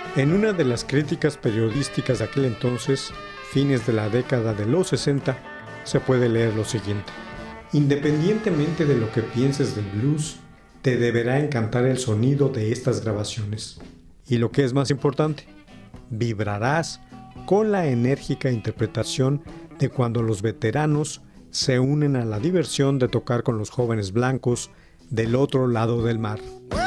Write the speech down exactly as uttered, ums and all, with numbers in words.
En una de las críticas periodísticas de aquel entonces, fines de la década de los sesenta, se puede leer lo siguiente: independientemente de lo que pienses del blues, te deberá encantar el sonido de estas grabaciones. Y lo que es más importante, vibrarás con la enérgica interpretación de cuando los veteranos se unen a la diversión de tocar con los jóvenes blancos del otro lado del mar.